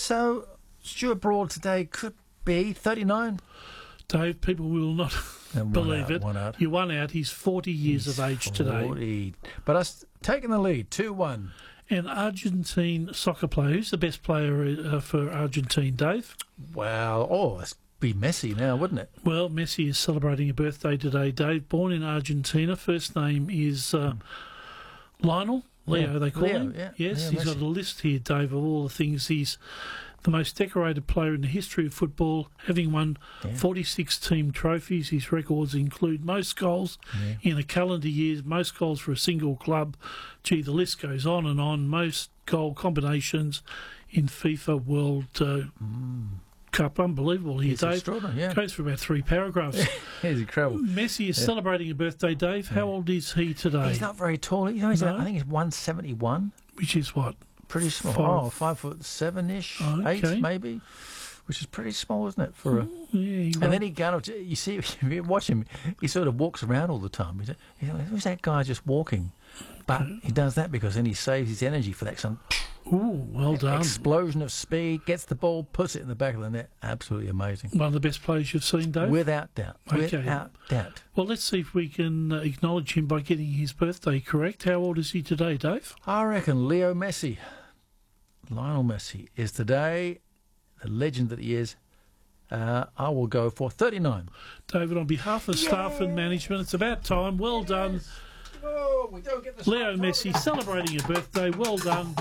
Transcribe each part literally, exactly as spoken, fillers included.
So, Stuart Broad today could be thirty-nine. Dave, people will not And one believe out, it. one out. You won out. He's forty years He's of age today. forty. But us taking the lead, two one. And Argentine soccer player. Who's the best player uh, for Argentine, Dave? Well, oh, it's be Messi now, wouldn't it? Well, Messi is celebrating a birthday today, Dave. Born in Argentina. First name is uh, Lionel. Leo, Yeah, they call Leo, him. yeah. Yes, Leo he's Messi. got a list here, Dave, of all the things. He's the most decorated player in the history of football, having won Yeah. forty-six team trophies. His records include most goals Yeah. in a calendar year, most goals for a single club. Gee, the list goes on and on. Most goal combinations in FIFA World uh, Cup. Unbelievable here, It's Dave. extraordinary, yeah. Goes for about three paragraphs. He's incredible. Messi is celebrating a birthday, Dave. How old is he today? He's not very tall. You know, he's No. I think he's one seventy-one. Which is what? Pretty small. Five. Oh, five foot seven-ish, Oh, okay. eight maybe, which is pretty small, isn't it? For a Yeah, he and won't- then he kind of, you see, if you watch him, he sort of walks around all the time. He's, you know, who's that guy just walking? But he does that because then he saves his energy for that some Ooh, well done. explosion of speed, gets the ball, puts it in the back of the net. Absolutely amazing. One of the best players you've seen, Dave. Without doubt. Okay. Without doubt. Well, let's see if we can uh, acknowledge him by getting his birthday correct. How old is he today, Dave? I reckon Leo Messi, Lionel Messi, is today the legend that he is. Uh, I will go for thirty-nine. David, on behalf of staff and management, it's about time. Well done. Oh, we don't get the Leo Messi celebrating a birthday. Well done.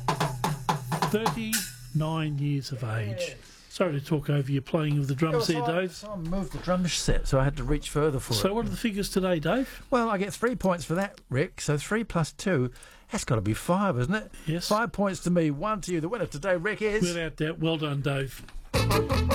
thirty-nine years of age. Sorry to talk over your playing of the drums there, Dave. Someone moved the drum set, so I had to reach further for So it. what are the figures today, Dave? Well, I get three points for that, Rick. So three plus two, that's got to be five, isn't it? Yes. Five points to me, one to you. The winner today, Rick, is... Without doubt. Well done, Dave.